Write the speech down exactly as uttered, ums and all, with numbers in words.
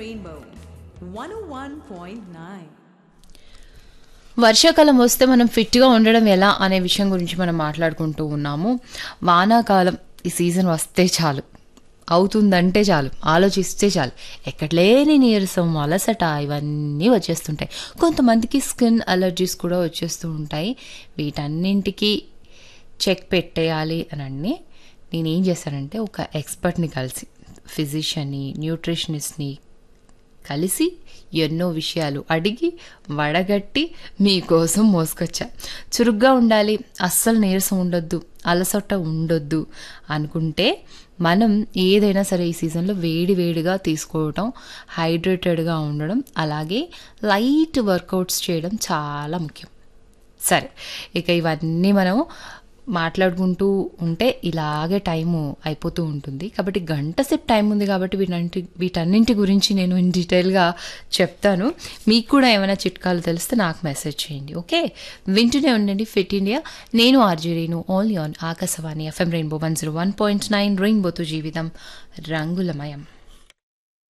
Rainbow one oh one point nine. వర్షాకాలం వస్తే మనం ఫిట్గా ఉండడం ఎలా అనే విషయం గురించి మనం మాట్లాడుకుంటూ ఉన్నాము. వానాకాలం ఈ సీజన్ వస్తే చాలు, అవుతుందంటే చాలు, ఆలోచిస్తే చాలు, ఎక్కడలేని నీరసం, అలసట ఇవన్నీ వచ్చేస్తుంటాయి. కొంతమందికి స్కిన్ అలర్జీస్ కూడా వచ్చేస్తూ ఉంటాయి. వీటన్నింటికి చెక్ పెట్టేయాలి అని అన్ని నేనేం చేశానంటే ఒక ఎక్స్పర్ట్ని కలిసి, ఫిజిషియన్ని, న్యూట్రిషనిస్ట్ని కలిసి ఎన్నో విషయాలు అడిగి వడగట్టి మీకోసం మోసుకొచ్చా. చురుగ్గా ఉండాలి, అస్సలు నీరసం ఉండొద్దు, అలసట ఉండొద్దు అనుకుంటే మనం ఏదైనా సరే ఈ సీజన్లో వేడి వేడిగా తీసుకోవటం, హైడ్రేటెడ్గా ఉండడం, అలాగే లైట్ వర్కౌట్స్ చేయడం చాలా ముఖ్యం. సరే, ఇక ఇవన్నీ మనం మాట్లాడుకుంటూ ఉంటే ఇలాగే టైము అయిపోతూ ఉంటుంది. కాబట్టి గంట సేపు టైం ఉంది కాబట్టి వీటన్నింటి వీటన్నింటి గురించి నేను ఇన్ డీటెయిల్గా చెప్తాను. మీకు కూడా ఏమైనా చిట్కాలు తెలిస్తే నాకు మెసేజ్ చేయండి. ఓకే, వింటూనే ఉండండి ఫిట్ ఇండియా. నేను RJ Renu, only on Akashvani FM rainbow one zero one point nine రెయిన్బోతో జీవితం రంగులమయం.